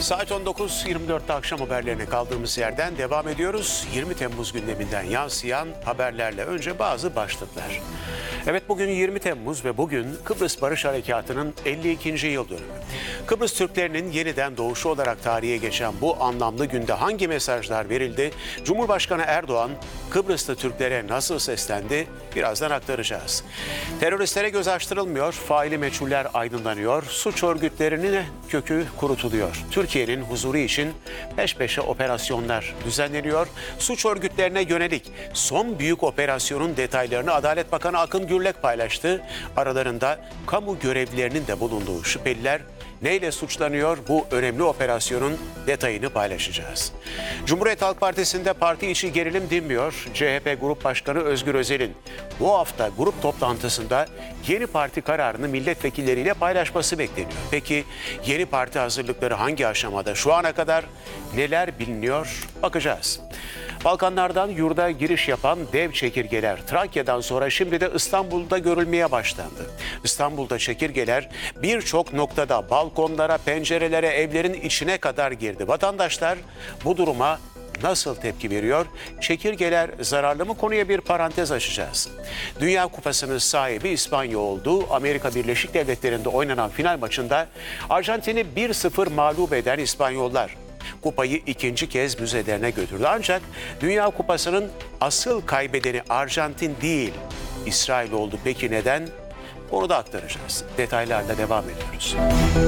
Saat 19.24'te akşam haberlerine kaldığımız yerden devam ediyoruz. 20 Temmuz gündeminden yansıyan haberlerle önce bazı başlıklar. Evet, bugün 20 Temmuz ve bugün Kıbrıs Barış Harekatı'nın 52. yıl dönümü. Kıbrıs Türklerinin yeniden doğuşu olarak tarihe geçen bu anlamlı günde hangi mesajlar verildi? Cumhurbaşkanı Erdoğan Kıbrıslı Türklere nasıl seslendi? Birazdan aktaracağız. Teröristlere göz açtırılmıyor, faili meçhuller aydınlanıyor, suç örgütlerinin kökü kurutuluyor. Türkiye'nin huzuru için peş peşe operasyonlar düzenleniyor. Suç örgütlerine yönelik son büyük operasyonun detaylarını Adalet Bakanı Akın Gürlek paylaştı. Aralarında kamu görevlilerinin de bulunduğu şüpheliler neyle suçlanıyor? Bu önemli operasyonun detayını paylaşacağız. Cumhuriyet Halk Partisi'nde parti içi gerilim dinmiyor. CHP Grup Başkanı Özgür Özel'in bu hafta grup toplantısında yeni parti kararını milletvekilleriyle paylaşması bekleniyor. Peki yeni parti hazırlıkları hangi aşamada? Şu ana kadar neler biliniyor? Bakacağız. Balkanlardan yurda giriş yapan dev çekirgeler Trakya'dan sonra şimdi de İstanbul'da görülmeye başlandı. İstanbul'da çekirgeler birçok noktada balkonlara, pencerelere, evlerin içine kadar girdi. Vatandaşlar bu duruma nasıl tepki veriyor? Çekirgeler zararlı mı? Konuya bir parantez açacağız. Dünya Kupası'nın sahibi İspanya oldu. Amerika Birleşik Devletleri'nde oynanan final maçında Arjantin'i 1-0 mağlup eden İspanyollar kupayı ikinci kez müzelerine götürdü. Ancak Dünya Kupası'nın asıl kaybedeni Arjantin değil, İsrail oldu. Peki neden? Onu da aktaracağız. Detaylarla devam ediyoruz.